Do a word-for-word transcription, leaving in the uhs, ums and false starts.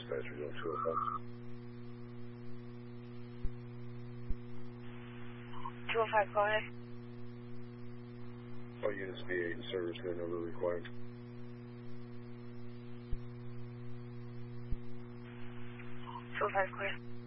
dispatcher on two oh five. two oh five, go ahead. All units V eight in service, no number required. two oh five, clear.